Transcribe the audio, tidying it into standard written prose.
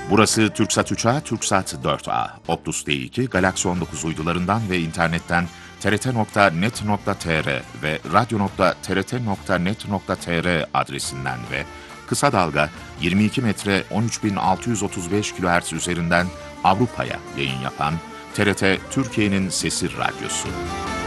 Burası Türksat 3A, Türksat 4A, Optus D2, Galaxy 19 uydularından ve internetten trt.net.tr ve radyo.trt.net.tr adresinden ve kısa dalga 22 metre 13635 kHz üzerinden Avrupa'ya yayın yapan TRT Türkiye'nin Sesi Radyosu.